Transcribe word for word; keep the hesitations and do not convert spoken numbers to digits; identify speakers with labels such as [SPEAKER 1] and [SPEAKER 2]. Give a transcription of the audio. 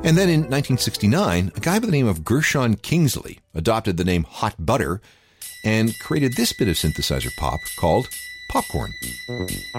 [SPEAKER 1] And then in nineteen sixty-nine, a guy by the name of Gershon Kingsley adopted the name Hot Butter and created this bit of synthesizer pop called Popcorn.